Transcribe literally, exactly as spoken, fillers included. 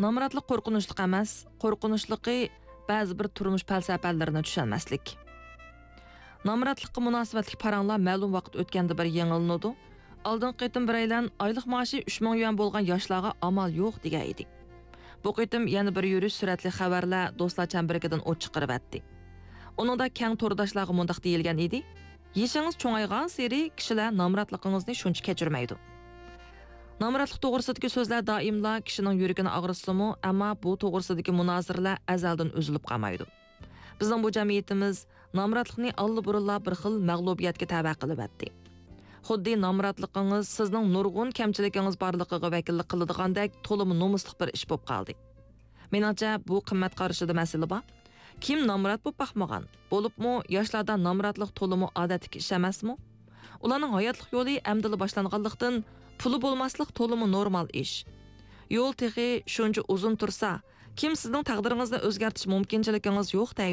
Namratlik qo'rqinchli emas, qo'rqinchligi ba'zi bir turmush falsafalarini tushunmaslik. Namratlikqa munosabatli paranglar ma'lum vaqt o'tganda bir yangilanadi. Oldin qitim biraylan oylik maoshi uch ming yuan bo'lgan yoshlarga amal yo'q degan edik. Bu qitim yana bir yurish suratli xabarlar do'stlar chambiridan o't chiqarib atdi. Uningda keng to'rdoshlarga mundaq deyilgan edi: "Yeshingiz cho'ngaygan seri kishilar namratligingizni shuncha kechirmaydi." Namratlik to'g'risidagi so'zlar doimla kishining yuragini og'ritsimi, ammo bu to'g'risidagi munozaralar azaldan uzilib qolmaydi. Bizning bu jamiyatimiz namratlikni alli-burilla bir xil mag'lubiyatga tava qilib atdi. Xuddi namratligingiz sizning nurg'un kamchiligingiz borligiga vakillik qiladigandak to'liq nomusli bir ish bo'lib qoldi. Meningcha bu qimmat qarashida masala bor. Kim namrat bo'lib baxmagan? Bo'libmi yoshlarda namratlik to'liq odatdagi ish emasmi? Ularning hayotlik yo'li amdili boshlanganlikdan puli bo'lmaslik to'liq normal ish. Yo'l texi shuncha uzun tursa, kim sizning taqdiringizni o'zgartirish mumkinchiligingiz yo'q deydi.